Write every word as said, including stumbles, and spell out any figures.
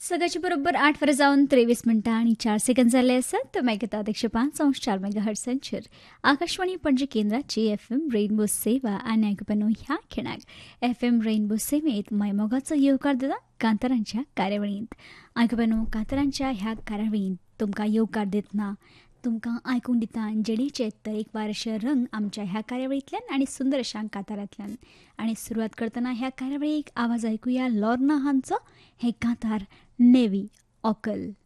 सकाळची बरोबर आठ वर जाऊन तेवीस मिनिटं आणि चार सेकंद झाले असत तर ऐकता एकशे पाच अंश चार मेगा हर्ट्संचर आकाशवाणी पणजी केंद्राची एफ एम रेनबो सेवा आणि ऐकपनो ह्या खिणाक एफ एम रेनबो सेवेत मैमोगाचो येवकार दिता कांतारांच्या कार्यावळींत ऐकपनो कांतारांच्या ह्या कार्यावळींत तुमकां येवकार दितना तुमकां आयकूंक दिता जेडीचे तरेकवारशे रंग आमच्या ह्या कार्यावळींतल्यान आनी सुंदर अशा कांतारांतल्यान आनी सुरवात करतना ह्या कार्यावळीक आवाज ऐकुया लॉर्ना हांचो हे कांतार नेवी ऑकल.